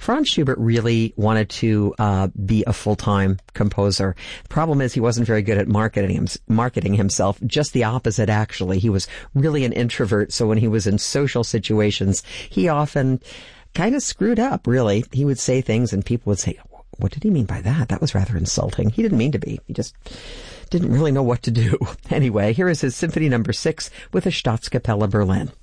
Franz Schubert really wanted to be a full-time composer. The problem is he wasn't very good at marketing himself. Just the opposite, actually. He was really an introvert, so when he was in social situations, he often kind of screwed up, really. He would say things and people would say, what did he mean by that? That was rather insulting. He didn't mean to be. He just didn't really know what to do. Anyway, here is his Symphony No. 6 with the Staatskapelle Berlin.